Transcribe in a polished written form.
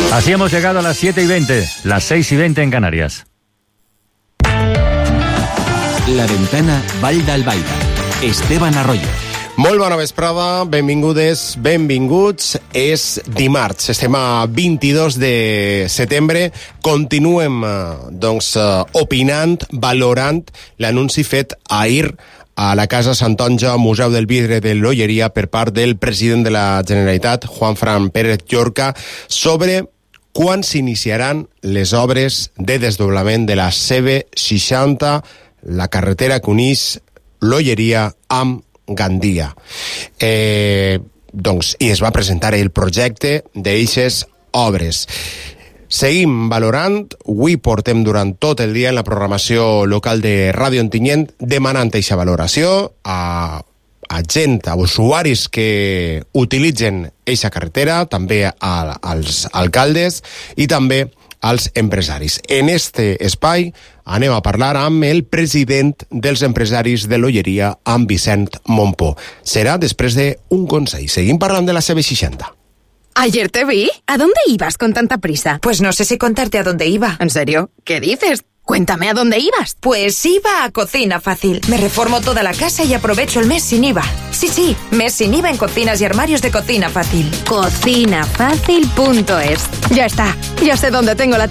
Así hemos llegado a las 7:20, las 6:20 en Canarias. La Ventana, Vall d'Albaida. Esteban Arroyo. Molt bona vesprada, benvingudes, benvinguts. És dimarts, estem a 22 de setembre. Continuem, opinant, valorant l'anunci fet ahir a la Casa Santonja, Museu del Vidre de l'Olleria, per part del president de la Generalitat, Juanfran Pérez Llorca, sobre quan s'iniciaran les obres de desdoblament de la CV60, la carretera que unís l'Olleria amb Gandia. I es va presentar el projecte d'eixes obres. Seguim valorant, avui portem durant tot el dia en la programació local de Ràdio Ontinyent demanant eixa valoració a gent, a usuaris que utilitzen eixa carretera, també als alcaldes i també als empresaris. En este espai anem a parlar amb el president dels empresaris de l'Olleria, amb Vicent Mompó. Serà després d'un consell. Seguim parlant de la CV60. Ayer te vi. ¿A dónde ibas con tanta prisa? Pues no sé si contarte a dónde iba. ¿En serio? ¿Qué dices? Cuéntame a dónde ibas. Pues iba a Cocina Fácil. Me reformo toda la casa y aprovecho el mes sin IVA. Sí, mes sin IVA en cocinas y armarios de Cocina Fácil. Cocinafácil.es. Ya está. Ya sé dónde tengo la